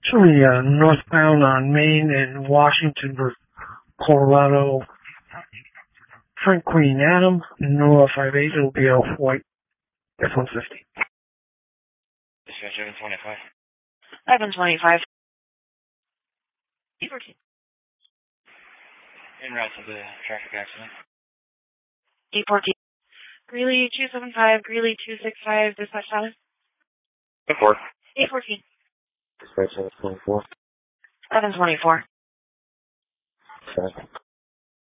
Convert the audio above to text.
Actually, northbound on Main and Washington for Colorado. Frank Queen Adam, Nora 58, it'll be a white F-150. Dispatch 725. 725. 814. En route to the traffic accident. 814. Greeley 275, Greeley 265, dispatch status. 8-4. 814. Dispatch 724. 724. 7.